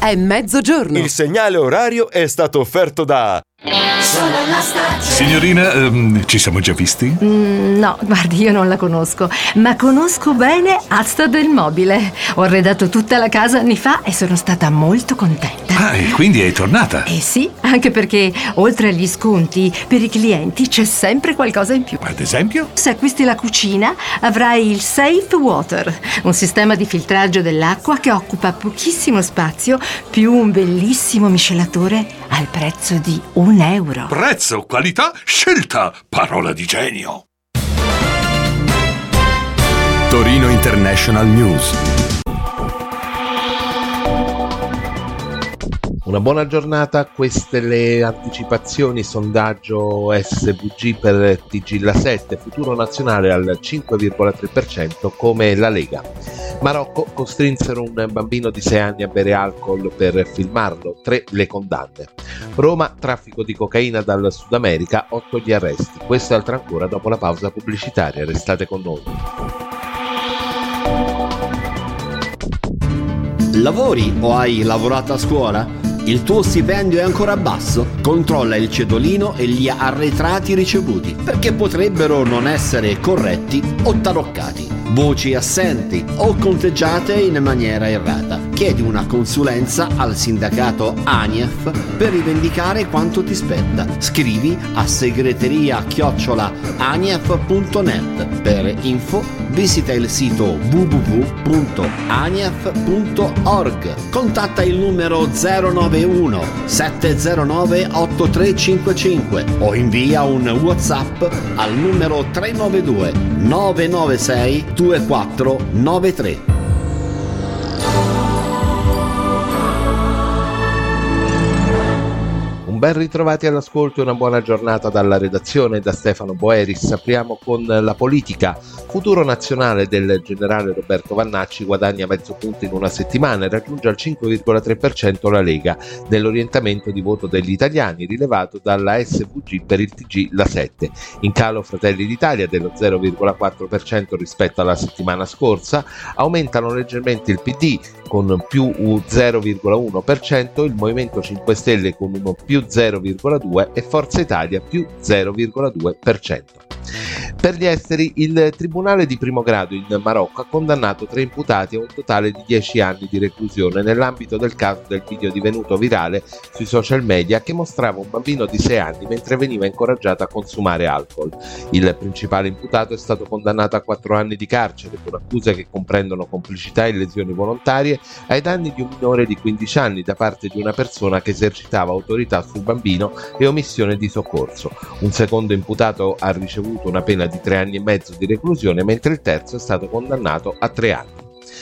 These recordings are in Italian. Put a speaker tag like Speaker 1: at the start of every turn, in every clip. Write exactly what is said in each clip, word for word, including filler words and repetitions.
Speaker 1: è mezzogiorno.
Speaker 2: Il segnale orario è stato offerto da...
Speaker 3: Solo la Star.
Speaker 4: Signorina, um, ci siamo già visti?
Speaker 5: Mm, no, guardi, io non la conosco, ma conosco bene Asta del Mobile. Ho arredato tutta la casa anni fa e sono stata molto contenta.
Speaker 4: Ah, e quindi è tornata?
Speaker 5: Eh sì, anche perché oltre agli sconti, per i clienti c'è sempre qualcosa in più.
Speaker 4: Ad esempio?
Speaker 5: Se acquisti la cucina, avrai il Safe Water, un sistema di filtraggio dell'acqua che occupa pochissimo spazio, più un bellissimo miscelatore al prezzo di un euro.
Speaker 4: Prezzo, qualità, scelta, parola di genio.
Speaker 6: Torino International News.
Speaker 7: Una buona giornata, queste le anticipazioni sondaggio S V G per T G La sette, futuro nazionale al cinque virgola tre per cento come la Lega. Marocco, costrinsero un bambino di sei anni a bere alcol per filmarlo, tre le condanne. Roma, traffico di cocaina dal Sud America, otto gli arresti. Questo e altro ancora dopo la pausa pubblicitaria, restate con noi.
Speaker 8: Lavori o hai lavorato a scuola? Il tuo stipendio è ancora basso? Controlla il cedolino e gli arretrati ricevuti, perché potrebbero non essere corretti o taroccati. Voci assenti o conteggiate in maniera errata. Chiedi una consulenza al sindacato ANIEF per rivendicare quanto ti spetta. Scrivi a segreteria chiocciola anief punto net. Per info visita il sito w w w punto anief punto org. Contatta il numero zero nove uno sette zero nove otto tre cinque cinque o invia un WhatsApp al numero tre nove due nove nove sei due quattro nove tre.
Speaker 7: Ben ritrovati all'ascolto e una buona giornata dalla redazione da Stefano Boeris. Apriamo con la politica. Futuro nazionale del generale Roberto Vannacci guadagna mezzo punto in una settimana e raggiunge al cinque virgola tre per cento la Lega, nell'orientamento di voto degli italiani rilevato dalla S V G per il T G La sette. In calo Fratelli d'Italia dello zero virgola quattro per cento rispetto alla settimana scorsa, aumentano leggermente il P D con più zero virgola uno per cento, il Movimento cinque Stelle con uno più zero virgola due per cento e Forza Italia più zero virgola due per cento. Per gli esteri, il Tribunale di primo grado in Marocco ha condannato tre imputati a un totale di dieci anni di reclusione nell'ambito del caso del video divenuto virale sui social media che mostrava un bambino di sei anni mentre veniva incoraggiato a consumare alcol. Il principale imputato è stato condannato a quattro anni di carcere con accuse che comprendono complicità e lesioni volontarie ai danni di un minore di quindici anni da parte di una persona che esercitava autorità sul bambino e omissione di soccorso. Un secondo imputato ha ricevuto una pena di tre anni e mezzo di reclusione, mentre il terzo è stato condannato a tre anni.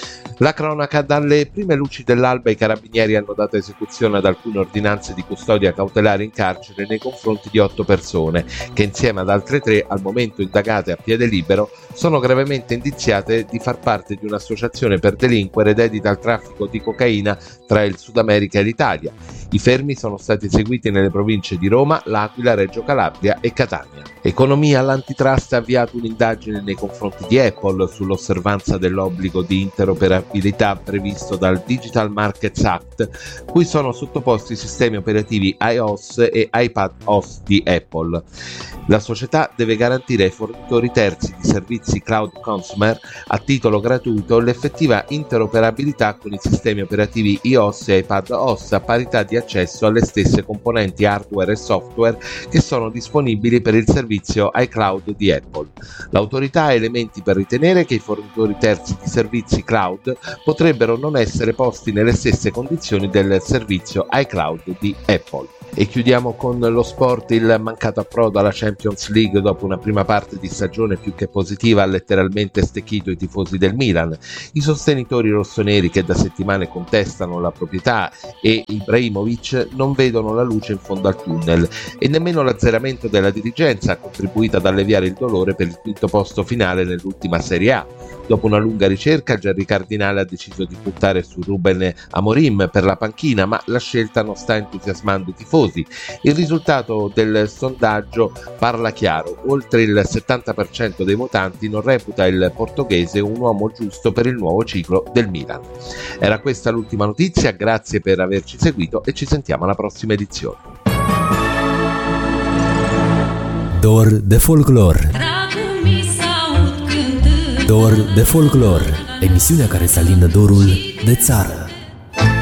Speaker 7: La cronaca: dalle prime luci dell'alba i carabinieri hanno dato esecuzione ad alcune ordinanze di custodia cautelare in carcere nei confronti di otto persone che insieme ad altre tre al momento indagate a piede libero sono gravemente indiziate di far parte di un'associazione per delinquere dedita al traffico di cocaina tra il Sud America e l'Italia. I fermi sono stati eseguiti nelle province di Roma, L'Aquila, Reggio Calabria e Catania. Economia: l'antitrust ha avviato un'indagine nei confronti di Apple sull'osservanza dell'obbligo di interoperabilità previsto dal Digital Markets Act, cui sono sottoposti i sistemi operativi iOS e iPadOS di Apple. La società deve garantire ai fornitori terzi di servizi cloud consumer a titolo gratuito l'effettiva interoperabilità con i sistemi operativi iOS e iPadOS a parità di accesso alle stesse componenti hardware e software che sono disponibili per il servizio iCloud di Apple. L'autorità ha elementi per ritenere che i fornitori terzi di servizi cloud potrebbero non essere posti nelle stesse condizioni del servizio iCloud di Apple. E chiudiamo con lo sport. Il mancato approdo alla Champions League dopo una prima parte di stagione più che positiva ha letteralmente stecchito i tifosi del Milan. I sostenitori rossoneri, che da settimane contestano la proprietà e Ibrahimovic, non vedono la luce in fondo al tunnel e nemmeno l'azzeramento della dirigenza ha contribuito ad alleviare il dolore per il quinto posto finale nell'ultima Serie A. Dopo una lunga ricerca, Gerry Cardinale ha deciso di puntare su Ruben Amorim per la panchina, ma la scelta non sta entusiasmando i tifosi. Il risultato del sondaggio parla chiaro: oltre il settanta per cento dei votanti non reputa il portoghese un uomo giusto per il nuovo ciclo del Milan. Era questa l'ultima notizia, grazie per averci seguito e ci sentiamo alla prossima edizione.
Speaker 1: Dor de folclor. Dor de folclor, emisiunea care să alindă dorul de țară.